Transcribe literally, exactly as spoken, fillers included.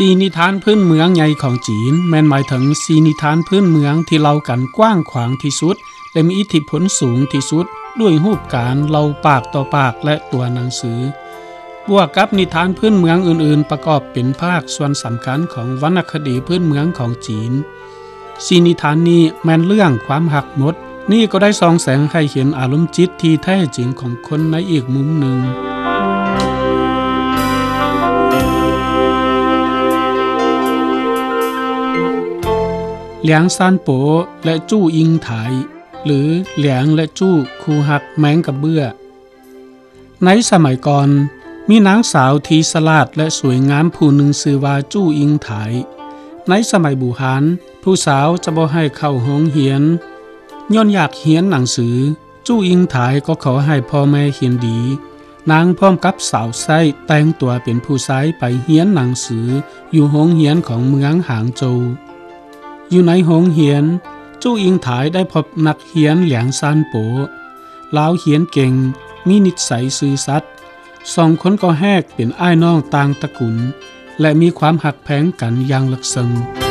สีนิทานพื้นเมืองใหญ่ของจีนแม่นหมายถึงสีนิทานพื้นเมืองที่เล่ากันกว้างขวางที่สุดและมีอิทธิพลสูงที่สุดด้วยรูปการเล่าปากต่อปากและตัวหนังสือบวกกับนิทานพื้นเมืองอื่นๆประกอบเป็นภาคส่วนสำคัญของวรรณคดีพื้นเมืองของจีนสีนิทานนี้แม่นเรื่องความหักหมดนี่ก็ได้ส่องแสงให้เห็นอารมณ์จิตที่แท้จริงของคนในอีกมุมหนึ่งเหลียงซานโปและจู้อิงไถหรือเหลียงและจู้คูหักแมงกับเบื้อในสมัยก่อนมีนางสาวที่ฉลาดและสวยงามผู้หนึ่งชื่อว่าจู้อิงไถในสมัยบูหานผู้สาวจะบ่ให้เข้าโรงเรียนย้อนอยากเรียนหนังสือจู้อิงไถก็ขอให้พ่อแม่เขียนดีนางพร้อมกับสาวไส้แต่งตัวเป็นผู้ชายไปเรียนหนังสืออยู่โรงเรียนของเมืองหางโจวอยู่ในโรงเรียนจู้อิงไถได้พบนักเรียนเหลียงซานโปลาวเขียนเก่งมีนิสัยซื่อสัตย์สองคนก็แฮกเป็นอ้ายน้องต่างตระกูลและมีความหักแพงกันอย่างลึกซึ้ง